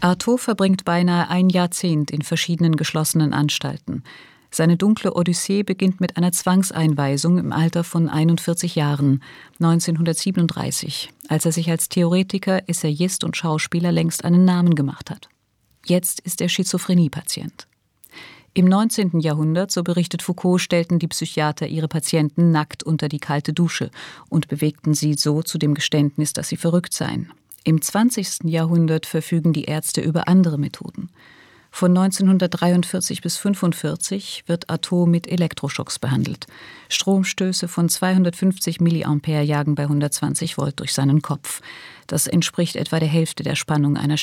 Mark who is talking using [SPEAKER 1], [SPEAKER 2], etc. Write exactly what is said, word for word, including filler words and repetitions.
[SPEAKER 1] Artaud verbringt beinahe ein Jahrzehnt in verschiedenen geschlossenen Anstalten. Seine dunkle Odyssee beginnt mit einer Zwangseinweisung im Alter von einundvierzig Jahren, neunzehnhundertsiebenunddreißig, als er sich als Theoretiker, Essayist und Schauspieler längst einen Namen gemacht hat. Jetzt ist er Schizophrenie-Patient. Im neunzehnten Jahrhundert, so berichtet Foucault, stellten die Psychiater ihre Patienten nackt unter die kalte Dusche und bewegten sie so zu dem Geständnis, dass sie verrückt seien. Im zwanzigsten Jahrhundert verfügen die Ärzte über andere Methoden. Von neunzehnhundertdreiundvierzig bis fünfundvierzig wird Artaud mit Elektroschocks behandelt. Stromstöße von zweihundertfünfzig Milliampere jagen bei hundertzwanzig Volt durch seinen Kopf. Das entspricht etwa der Hälfte der Spannung einer